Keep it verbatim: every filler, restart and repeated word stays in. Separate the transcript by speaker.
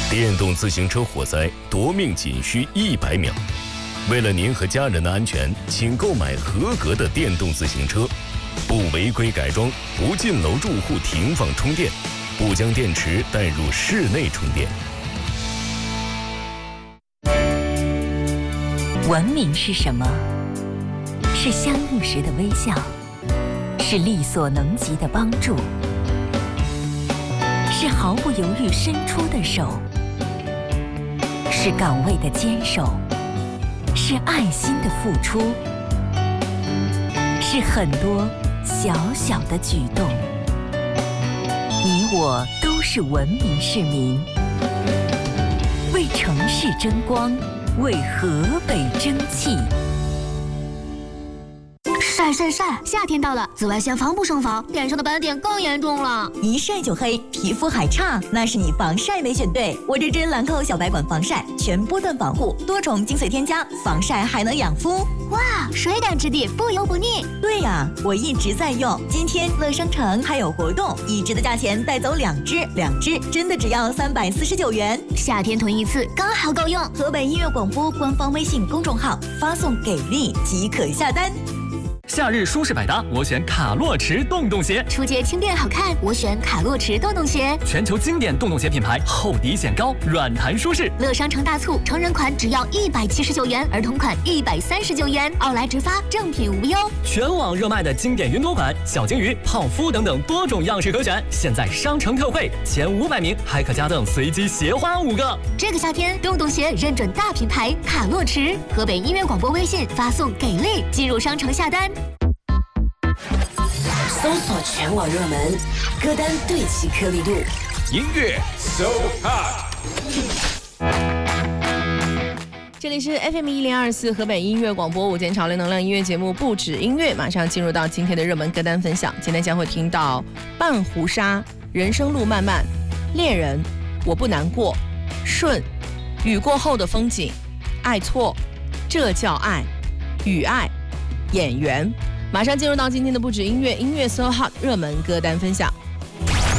Speaker 1: 电动自行车火灾夺命仅需一百秒。为了您和家人的安全，请购买合格的电动自行车，不违规改装，不进楼住户停放充电，不将电池带入室内充电。
Speaker 2: 文明是什么？是相遇时的微笑，是力所能及的帮助，是毫不犹豫伸出的手，是岗位的坚守，是爱心的付出，是很多小小的举动。你我都是文明市民，为城市争光，为河北争气。
Speaker 3: 晒晒晒！夏天到了，紫外线防不胜防，脸上的斑点更严重了。
Speaker 4: 一晒就黑，皮肤还差，那是你防晒没选对。我这支兰蔻小白管防晒，全波段防护，多重精粹添加，防晒还能养肤。
Speaker 3: 哇，水感质地，不油不腻。
Speaker 4: 对呀、啊，我一直在用。今天乐商城还有活动，一支的价钱带走两支，两支真的只要三百四十九元。
Speaker 3: 夏天囤一次刚好够用。
Speaker 4: 河北音乐广播官方微信公众号发送给力即可下单。
Speaker 5: 夏日舒适百搭，我选卡洛驰洞洞鞋。
Speaker 3: 出街轻便好看，我选卡洛驰洞洞鞋。
Speaker 5: 全球经典洞洞鞋品牌，厚底显高，软弹舒适。
Speaker 3: 乐商城大促，成人款只要一百七十九元，儿童款一百三十九元，奥莱直发，正品无忧。
Speaker 5: 全网热卖的经典云朵款、小金鱼、泡芙等等多种样式可选，现在商城特惠，前五百名还可加赠随机鞋花五个。
Speaker 3: 这个夏天，洞洞鞋认准大品牌卡洛驰。河北音乐广播微信发送给力，进入商城下单。
Speaker 6: 搜索全网热门歌单，对齐颗粒度，
Speaker 7: 音乐 So Hot。
Speaker 8: 这里是 F M 一零二四河北音乐广播午间潮流能量音乐节目，不止音乐，马上进入到今天的热门歌单分享。今天将会听到半壶纱、人生路漫漫、恋人、我不难过、顺、雨过后的风景、爱错、这叫爱、与爱、演员。马上进入到今天的不止音乐音乐 So Hot 热门歌单分享。